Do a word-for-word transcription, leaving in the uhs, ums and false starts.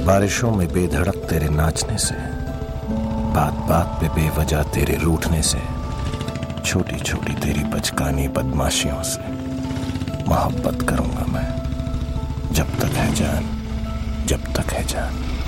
बारिशों में बेधड़क तेरे नाचने से, बात बात पे बेवजह तेरे रूठने से, छोटी छोटी तेरी बचकानी बदमाशियों से मोहब्बत करूंगा मैं, जब तक है जान, जब तक है जान।